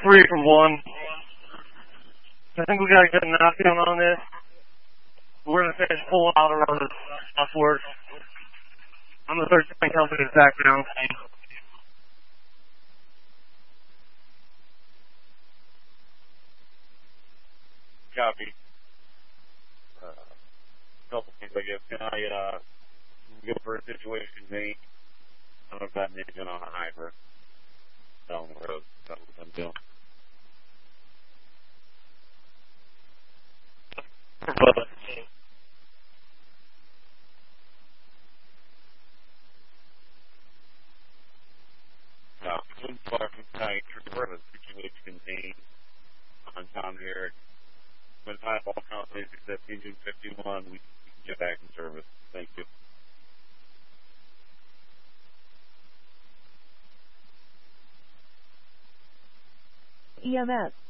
3 from 1. I think we got a good knockdown on this. We're going to finish pulling out around the southward. I'm the 13 company back down. Copy. Couple things, I guess. Can I go for a situation meeting? I don't know if that means on a hyper down the road. That's what I'm doing. Twin Far from Tight, we're in a situation contained on Tom Herrick. When all companies except Engine 51, we can get back in service. Thank you. EMS